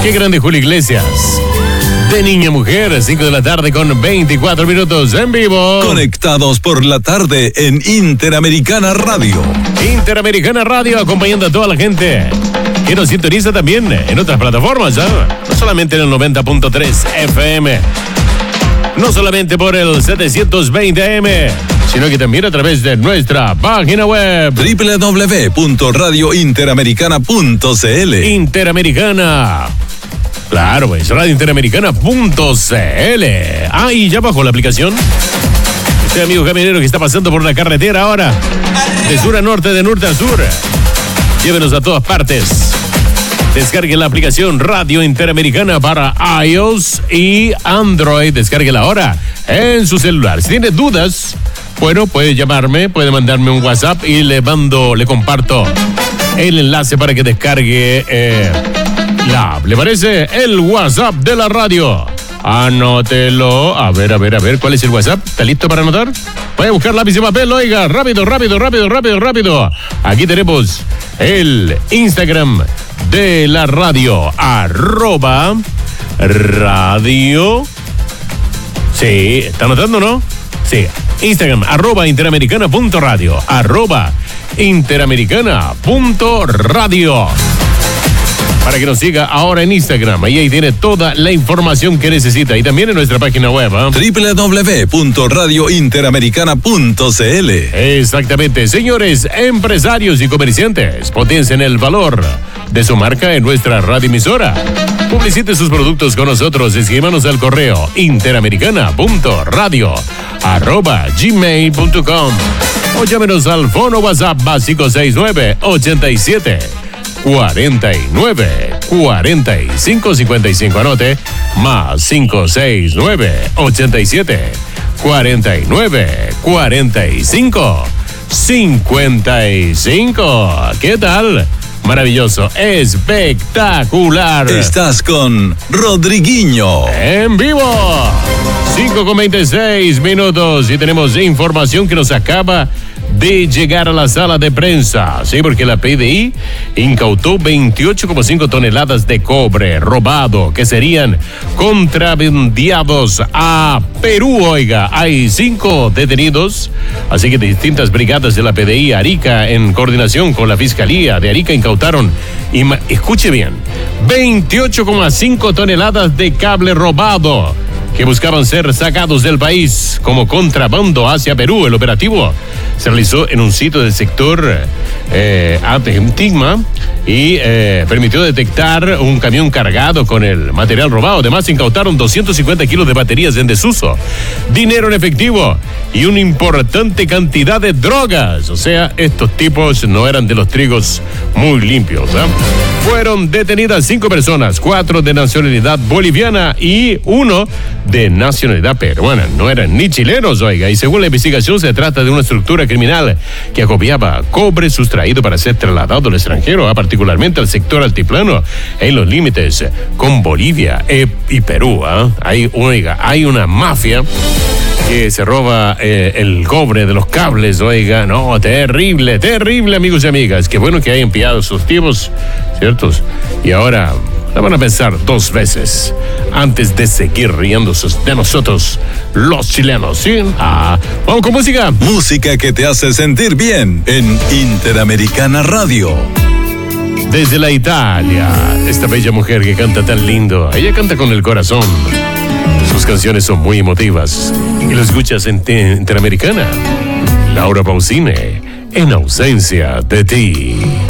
Qué grande Julio Iglesias. De niña a mujer, 5 de la tarde con 24 minutos en vivo. Conectados por la tarde en Interamericana Radio. Interamericana Radio, acompañando a toda la gente que nos sintoniza también en otras plataformas, ¿eh? No solamente en el 90.3 FM, no solamente por el 720 AM, sino que también a través de nuestra página web www.radiointeramericana.cl. Interamericana. Claro, pues, radiointeramericana.cl. Ah, y ya bajó la aplicación. Usted, amigo camionero que está pasando por la carretera ahora, de sur a norte, de norte a sur, llévenos a todas partes. Descargue la aplicación Radio Interamericana para iOS y Android. Descárguela ahora en su celular. Si tiene dudas, bueno, puede llamarme, puede mandarme un WhatsApp y le comparto el enlace para que descargue la app. ¿Le parece? El WhatsApp de la radio. Anótelo. A ver, ¿cuál es el WhatsApp? ¿Está listo para anotar? Voy a buscar lápiz y papel, oiga. Rápido. Aquí tenemos el Instagram de la radio. @radio. Sí, ¿está anotando, no? Sí. Instagram, @interamericana.radio. @interamericana.radio. Para que nos siga ahora en Instagram. Ahí tiene toda la información que necesita. Y también en nuestra página web, www.radiointeramericana.cl. Exactamente. Señores, empresarios y comerciantes, potencien el valor de su marca en nuestra radioemisora. Publicite sus productos con nosotros. Escríbanos al correo interamericana.radio@gmail.com o llámenos al fono WhatsApp básico 69-87-49-45-55. Anote, más 569-87-49-45-55. ¿Qué tal? Maravilloso, espectacular. Estás con Rodriguinho en vivo. 5:26 minutos y tenemos información que nos acaba de llegar a la sala de prensa. Sí, porque la PDI incautó 28,5 toneladas de cobre robado que serían contrabandeados a Perú. Oiga, hay 5 detenidos, así que distintas brigadas de la PDI Arica, en coordinación con la Fiscalía de Arica, incautaron, escuche bien, 28,5 toneladas de cable robado que buscaban ser sacados del país como contrabando hacia Perú. El operativo se realizó en un sitio del sector Atentigma y permitió detectar un camión cargado con el material robado. Además, incautaron 250 kilos de baterías en desuso, dinero en efectivo y una importante cantidad de drogas. O sea, estos tipos no eran de los trigos muy limpios, ¿eh? Fueron detenidas 5 personas, 4 de nacionalidad boliviana y 1 de nacionalidad peruana. No eran ni chilenos, oiga, y según la investigación se trata de una estructura criminal que acopiaba cobre sustraído para ser trasladado al extranjero, particularmente al sector altiplano, en los límites con Bolivia y Perú. Hay una mafia que se roba el cobre de los cables, oiga. No, terrible, amigos y amigas. Qué bueno que hayan pillado sus tipos, ¿ciertos? Y ahora la van a pensar 2 veces antes de seguir riéndose de nosotros, los chilenos, ¿sí? Vamos con música. Música que te hace sentir bien en Interamericana Radio. Desde la Italia, esta bella mujer que canta tan lindo. Ella canta con el corazón. Sus canciones son muy emotivas. Y lo escuchas en Interamericana. Laura Pausini, En ausencia de ti.